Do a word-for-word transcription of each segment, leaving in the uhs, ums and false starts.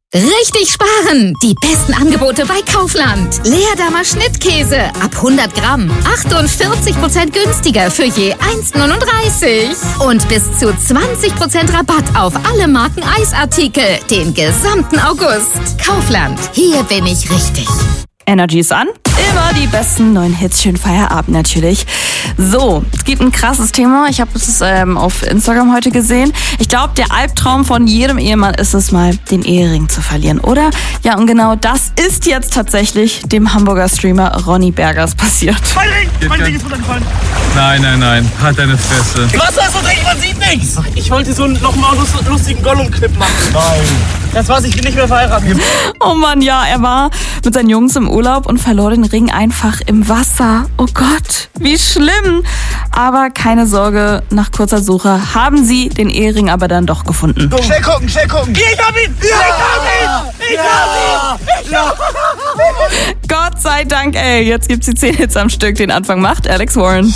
Richtig sparen! Die besten Angebote bei Kaufland. Leerdammer Schnittkäse ab hundert Gramm. achtundvierzig Prozent günstiger für je eins neununddreißig. Und bis zu zwanzig Prozent Rabatt auf alle Marken Eisartikel. Den gesamten August. Kaufland. Hier bin ich richtig. Energy ist an. Immer die besten neuen Hits. Schön Feierabend natürlich. So, es gibt ein krasses Thema. Ich habe es ähm, auf Instagram heute gesehen. Ich glaube, der Albtraum von jedem Ehemann ist es mal, den Ehering zu verlieren, oder? Ja, und genau das ist jetzt tatsächlich dem Hamburger Streamer Ronny Bergers passiert. Mein Ring! Mein Ring ist runtergefallen. Nein, nein, nein. Halt deine Fresse. Was ist so dreckig? Man sieht nichts. Ich wollte so nochmal einen lustigen Gollum-Clip machen. Nein. Das war's, ich bin nicht mehr verheiratet. Oh Mann, ja, er war mit seinen Jungs im Urlaub und verlor den Ring einfach im Wasser. Oh Gott, wie schlimm. Aber keine Sorge, nach kurzer Suche haben sie den Ehering aber dann doch gefunden. Schnell gucken, schnell gucken. Ich hab ihn! Ja! Ich hab ihn! Ich hab ihn! Ich hab ihn! Gott sei Dank, ey. Jetzt gibt's die zehn Hits am Stück. Den Anfang macht Alex Warren.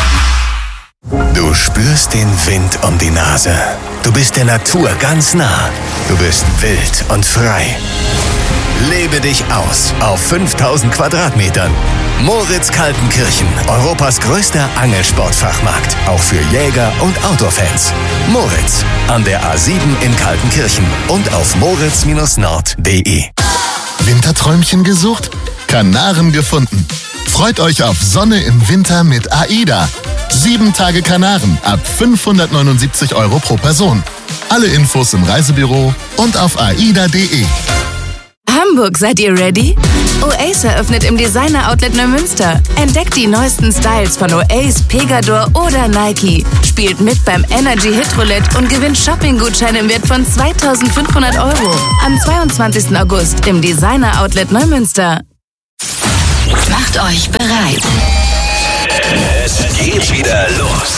Du spürst den Wind um die Nase. Du bist der Natur ganz nah. Du bist wild und frei. Lebe dich aus auf fünftausend Quadratmetern. Moritz Kaltenkirchen, Europas größter Angelsportfachmarkt. Auch für Jäger und Outdoor-Fans. Moritz, an der A sieben in Kaltenkirchen und auf moritz nord punkt de. Winterträumchen gesucht? Kanaren gefunden. Freut euch auf Sonne im Winter mit AIDA. Sieben Tage Kanaren ab fünfhundertneunundsiebzig Euro pro Person. Alle Infos im Reisebüro und auf aida punkt de. Hamburg, seid ihr ready? Oace eröffnet im Designer-Outlet Neumünster. Entdeckt die neuesten Styles von Oace, Pegador oder Nike. Spielt mit beim Energy Hit Roulette und gewinnt Shopping-Gutscheine im Wert von zweitausendfünfhundert Euro. Am zweiundzwanzigsten August im Designer-Outlet Neumünster. Macht euch bereit.